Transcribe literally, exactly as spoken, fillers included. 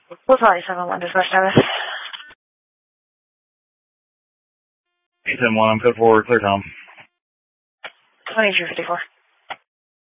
We'll probably seven one dispatch status. eight ten one, I'm code four, clear Tom. twenty-three fifty-four.